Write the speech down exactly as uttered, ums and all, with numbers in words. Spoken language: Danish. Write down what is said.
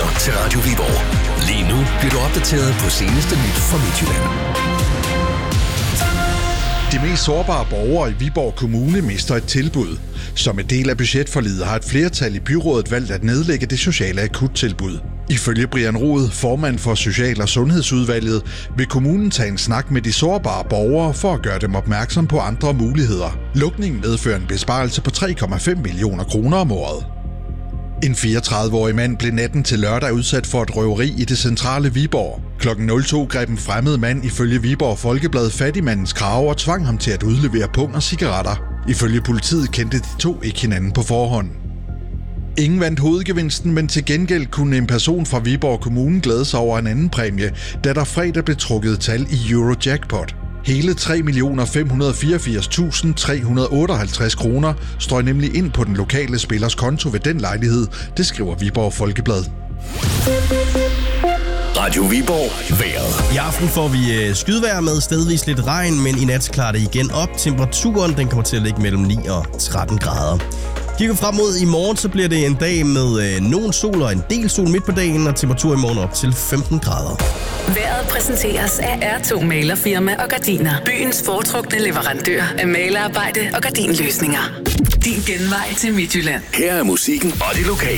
til Radio Viborg. Lige nu bliver du opdateret på seneste nyt fra Midtjylland. De mest sårbare borgere i Viborg Kommune mister et tilbud. Som en del af budgetforliget har et flertal i byrådet valgt at nedlægge det sociale akuttilbud. Ifølge Brian Rod, formand for Social- og Sundhedsudvalget, vil kommunen tage en snak med de sårbare borgere for at gøre dem opmærksom på andre muligheder. Lukningen medfører en besparelse på tre komma fem millioner kroner om året. En fireogtredive-årig mand blev natten til lørdag udsat for et røveri i det centrale Viborg. Klokken nul to greb en fremmed mand ifølge Viborg Folkeblad fat i mandens krave og tvang ham til at udlevere pung og cigaretter. Ifølge politiet kendte de to ikke hinanden på forhånd. Ingen vandt hovedgevinsten, men til gengæld kunne en person fra Viborg Kommune glæde sig over en anden præmie, da der fredag blev trukket tal i Eurojackpot. Hele tre millioner fem hundrede fireogfirs tusind tre hundrede otteoghalvtreds kroner strøg nemlig ind på den lokale spillers konto ved den lejlighed, det skriver Viborg Folkeblad. Radio Viborg vejret. I aften får vi skydvejr med stedvis lidt regn, men i nat klarer det igen op. Temperaturen den kommer til at ligge mellem ni og tretten grader. Kigger frem mod i morgen, så bliver det en dag med øh, nogen sol og en del sol midt på dagen, og temperatur i morgen op til femten grader. Vejret præsenteres af R to Malerfirma og Gardiner. Byens foretrukne leverandør af malerarbejde og gardinløsninger. Din genvej til Midtjylland. Her er musikken og det lokale.